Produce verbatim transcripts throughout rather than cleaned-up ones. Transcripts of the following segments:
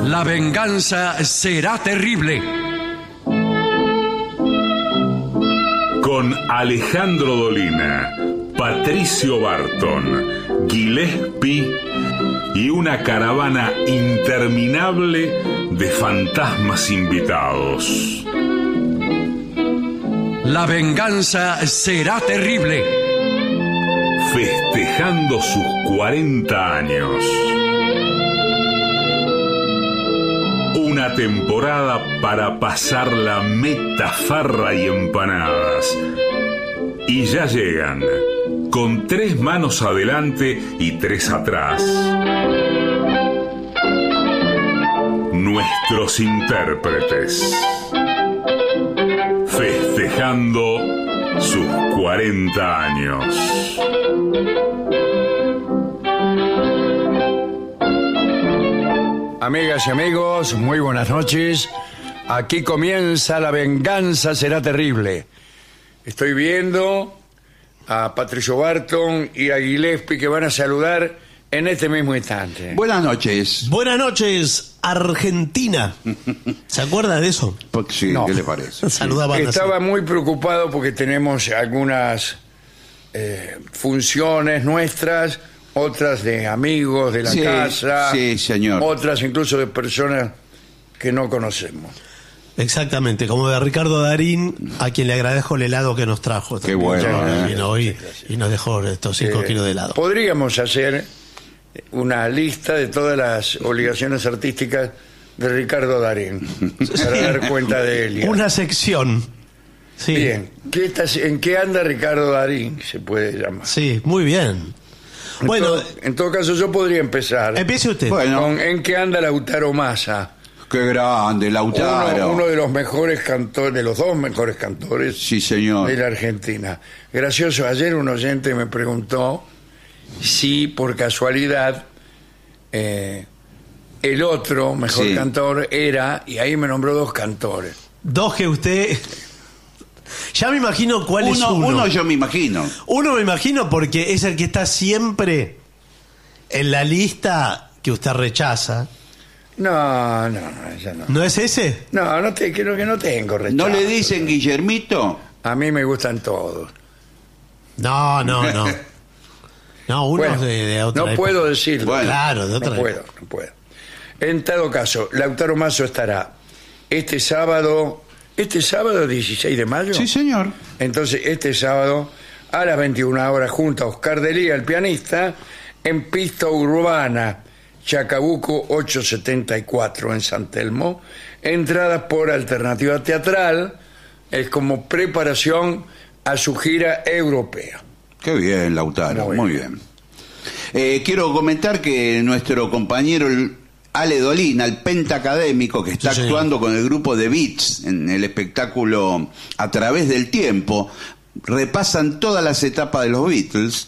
La venganza será terrible. Con Alejandro Dolina, Patricio Barton, Gillespie y una caravana interminable de fantasmas invitados. La venganza será terrible. Festejando sus cuarenta años. Una temporada para pasar la metafarra y empanadas. Y ya llegan, con tres manos adelante y tres atrás, nuestros intérpretes. Festejando sus cuarenta años. Amigas y amigos, muy buenas noches. Aquí comienza La venganza será terrible. Estoy viendo a Patricio Barton y a Gillespie que van a saludar en este mismo instante. Buenas noches. Buenas noches, Argentina. ¿Se acuerda de eso? Porque sí, No. ¿qué le parece? Saludaba a Estaba muy preocupado porque tenemos algunas eh, funciones nuestras, otras de amigos de la Sí, casa, sí, señor. otras incluso de personas que no conocemos. Exactamente, como de Ricardo Darín, a quien le agradezco el helado que nos trajo. Qué también. bueno, Ya, eh. vino hoy y nos dejó estos cinco Eh, kilos de helado. Podríamos hacer una lista de todas las obligaciones artísticas de Ricardo Darín para dar cuenta de él. Una sección. Sí. Bien, ¿qué estás- ¿en qué anda Ricardo Darín? Se puede llamar. Sí, muy bien. En Bueno, todo, en todo caso, yo podría empezar empiece usted. Bueno. con ¿en qué anda Lautaro Massa? Qué grande, Lautaro. Uno, uno de los mejores cantores, de los dos mejores cantores Sí, señor. de la Argentina. Gracioso, ayer un oyente me preguntó si por casualidad eh, el otro mejor Sí. cantor era, y ahí me nombró dos cantores. Dos que usted... Ya me imagino cuál es Uno, uno. uno yo me imagino. Uno me imagino porque es el que está siempre en la lista que usted rechaza. No, no, no, ella no. ¿No es ese? No, no te, creo que no tengo rechazo. ¿No le dicen Guillermito? A mí me gustan todos. No, no, no. No, uno Bueno, es de, de otra no época. puedo decirlo. Bueno, claro, de otra No época. puedo, no puedo. En todo caso, Lautaro Masso estará este sábado, este sábado dieciséis de mayo. Sí, señor. Entonces, este sábado a las veintiuna horas junto a Oscar Delía, el pianista, en Pista Urbana, Chacabuco ochocientos setenta y cuatro en San Telmo. Entradas por Alternativa Teatral, es como preparación a su gira europea. Qué bien, Lautaro, Muy muy, bien. bien. Eh, quiero comentar que nuestro compañero el Ale Dolina, el pentacadémico, que está Sí, señor. actuando con el grupo de Beats en el espectáculo A través del tiempo, repasan todas las etapas de los Beatles,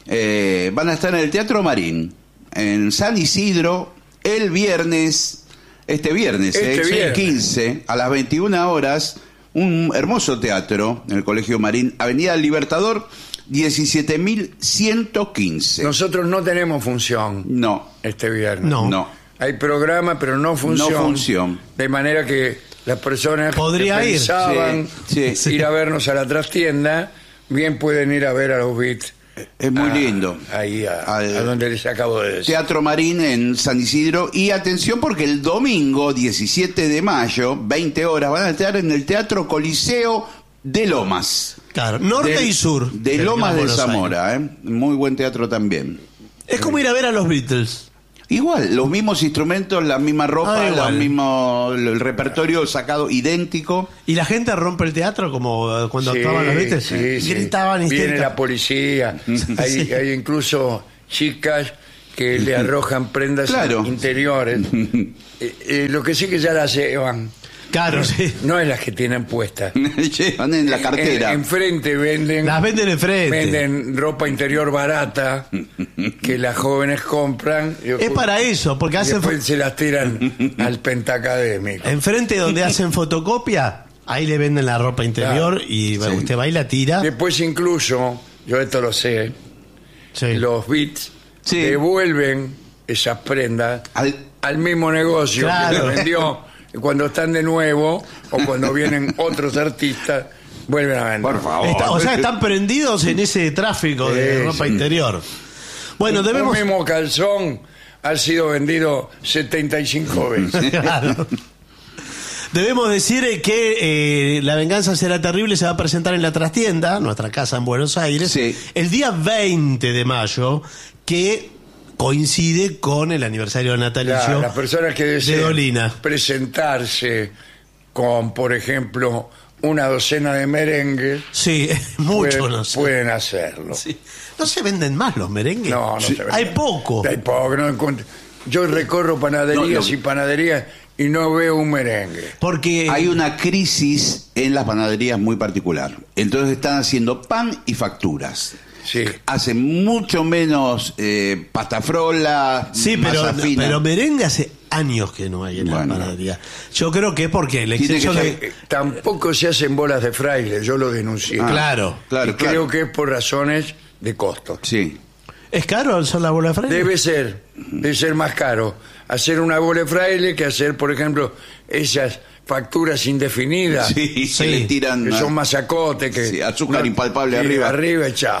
eh, van a estar en el Teatro Marín, en San Isidro, el viernes, este viernes, Este eh, viernes. quince, a las veintiuna horas, un hermoso teatro en el Colegio Marín, Avenida Libertador, diecisiete mil ciento quince. Nosotros no tenemos función No, este viernes. No. no. Hay programa, pero no función. No función. De manera que las personas Podría que ir. pensaban Sí, sí. ir a vernos a la trastienda, bien pueden ir a ver a los Beats. Es muy a- lindo. Ahí a, Al- a donde les acabo de decir. Teatro Marín en San Isidro. Y atención porque el domingo diecisiete de mayo, veinte horas, van a estar en el Teatro Coliseo de Lomas. Claro, norte Del- y sur. De del Lomas Gran de Buenos Aires. Zamora, ¿eh? Muy buen teatro también. Es como ir a ver a los Beatles. Igual, los mismos instrumentos, la misma ropa, Ah, igual. los mismos, el repertorio sacado idéntico. Y la gente rompe el teatro como eh, cuando Sí, actuaban los Beatles. sí, sí. Gritaban Viene histéricas. la policía. Hay, Sí. hay incluso chicas que le arrojan prendas Claro. interiores. Eh, eh, lo que sí que ya las llevan. Claro, sí. No es las que tienen puestas. Llevan en la cartera. En- Enfrente venden. Las venden enfrente. Venden ropa interior barata que las jóvenes compran. y Es después- para eso, porque y hacen después fo- se las tiran al pentacadémico. enfrente donde hacen fotocopia, ahí le venden la ropa interior Claro. y bueno, usted va y la tira. Después incluso, yo esto lo sé, Sí. los Beats Sí. devuelven esas prendas Al- al mismo negocio Claro. que les vendió. Y cuando están de nuevo o cuando vienen otros artistas, vuelven a vender. Por favor. Está- o sea, están prendidos en ese tráfico de Sí, ropa sí. interior. Bueno, debemos... Un mismo calzón ha sido vendido setenta y cinco veces. Claro. Debemos decir eh, que eh, La Venganza Será Terrible se va a presentar en La Trastienda, nuestra casa en Buenos Aires, Sí. el día veinte de mayo, que coincide con el aniversario natalicio Claro, las personas que de desean Dolina. presentarse con, por ejemplo, una docena de merengues, Sí, mucho, pueden, no sé. pueden hacerlo. Sí. No se venden más los merengues. No, no Sí. se vende. Hay poco. Hay poco, no encuentro. Yo recorro panaderías No, no. y panaderías y no veo un merengue. Porque Hay una crisis en las panaderías muy particular. Entonces están haciendo pan y facturas. Sí. Hacen mucho menos eh, pasta frola, Sí, pero, masa fina. pero merengue hace años que no hay en Bueno. la panadería. Yo creo que es porque el Tiene exceso que de... ser- Eh, Tampoco se hacen bolas de fraile, yo lo denuncié. Ah, Claro. claro, Y claro. creo que es por razones de costo. Sí. ¿Es caro hacer la bola de fraile? Debe ser, debe ser más caro hacer una bola de fraile que hacer, por ejemplo, esas facturas indefinidas. Sí, Sí. que le tiran Que a- son masacote, que Sí, azúcar impalpable sí, arriba. arriba y chao.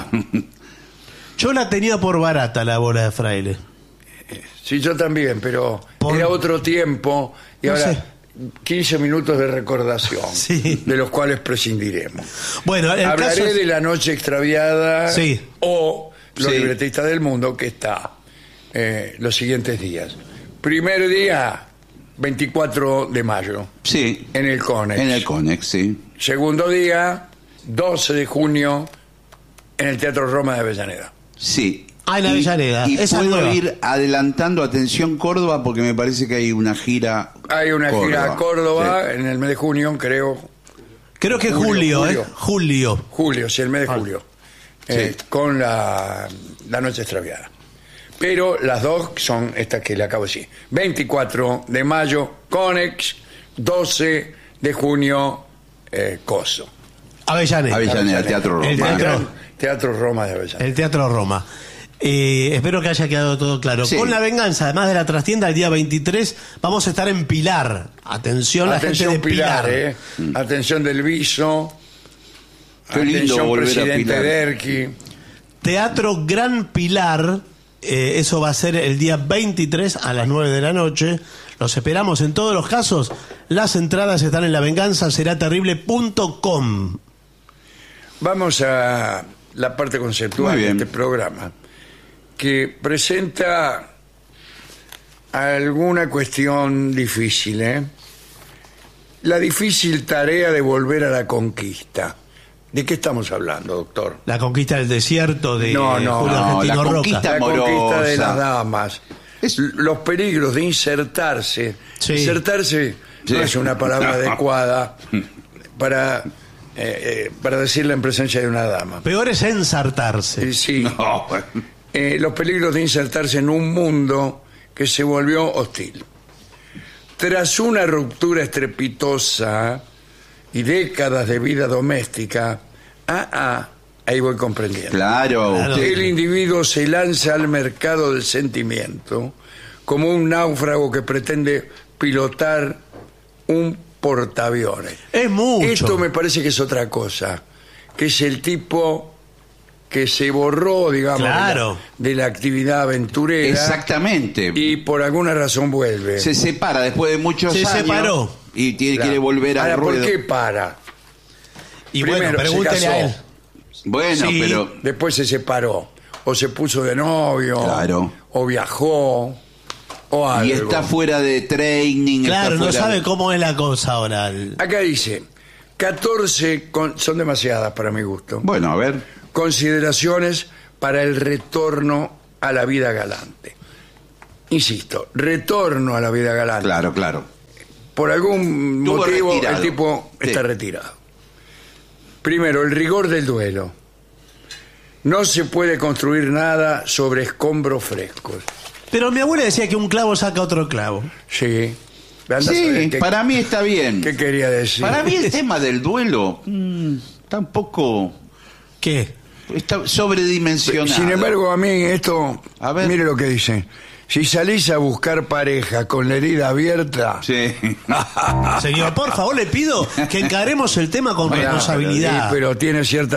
Yo la tenía por barata, la bola de fraile. Sí, yo también, pero Por- era otro tiempo y No ahora sé. quince minutos de recordación, Sí. de los cuales prescindiremos. Bueno, el Hablaré caso es- de La Noche Extraviada Sí. o Los Sí. Libretistas del Mundo, que está eh, los siguientes días. Primer día, veinticuatro de mayo, Sí. en el Conex. En el Conex, sí. Segundo día, doce de junio, en el Teatro Roma de Avellaneda. Sí. Ah, en Y- Avellaneda. Y, Esa es puedo nueva. ir adelantando atención Córdoba porque me parece que hay una gira. Hay una gira a Córdoba Sí. en el mes de junio, creo, Creo que Julio, julio, ¿eh? julio. Julio. julio, sí, el mes de Ah. julio, eh, Sí. con la, la Noche Extraviada. Pero las dos son estas que le acabo de decir. veinticuatro de mayo, Conex, doce de junio, eh, Coso. Avellaneda. Avellaneda, Teatro Roma. El teatro, Teatro Roma de Avellaneda. el Teatro Roma. Eh, espero que haya quedado todo claro. Sí. Con La Venganza, además de La Trastienda, el día veintitrés vamos a estar en Pilar. Atención, la Atención gente de Pilar. Pilar, eh. Atención del Viso. Qué lindo Atención volver a presidente Pilar. Derqui. Teatro Gran Pilar, eh, eso va a ser el día veintitrés a las nueve de la noche. Los esperamos en todos los casos. Las entradas están en lavenganzaseraterrible punto com. Vamos a la parte conceptual Muy de bien. este programa, que presenta alguna cuestión difícil, ¿eh? La difícil tarea de volver a la conquista. ¿De qué estamos hablando, doctor? La conquista del desierto de No, no, Julio no, Argentino la Roca. conquista- La amorosa. conquista de las damas. Es- Los peligros de insertarse. Sí. Insertarse Sí. no es una palabra adecuada para, eh, eh, para decirla en presencia de una dama. Peor es ensartarse. Eh, Sí. No, bueno. Eh, los peligros de insertarse en un mundo que se volvió hostil. Tras una ruptura estrepitosa y décadas de vida doméstica, ah, ah, ahí voy comprendiendo. Claro. Claro. usted- El individuo se lanza al mercado del sentimiento como un náufrago que pretende pilotar un portaaviones. Es mucho. Esto me parece que es otra cosa, que es el tipo que se borró, digamos, de la- Claro. de, la, actividad aventurera Exactamente. y por alguna razón vuelve. Se separa después de muchos Se años. separó. Y tiene, Claro. quiere volver al Ahora, ¿por ruedo. qué para? Y Primero, bueno, se pregúntele casó. a él. Bueno, Sí. pero. Después se separó, o se puso de novio, Claro. o viajó, o algo. Y está fuera de training. Claro, está no fuera sabe de- cómo es la cosa ahora. El- Acá dice, catorce, con- son demasiadas para mi gusto, Bueno, a ver. consideraciones para el retorno a la vida galante. Insisto, retorno a la vida galante. Claro, claro. Por algún Estuvo motivo retirado. el tipo Sí. está retirado. Primero, el rigor del duelo. No se puede construir nada sobre escombros frescos. Pero mi abuela decía que un clavo saca otro clavo. Sí. Anda a Sí, saber qué, para mí está bien. qué quería decir. Para mí el tema del duelo mm, tampoco ¿Qué? está sobredimensionado. Sin embargo, a mí esto, A ver. mire lo que dice. si salís a buscar pareja con la herida abierta, Sí. Señor, por favor, le pido que encaremos el tema con Mirá, responsabilidad. pero tiene cierta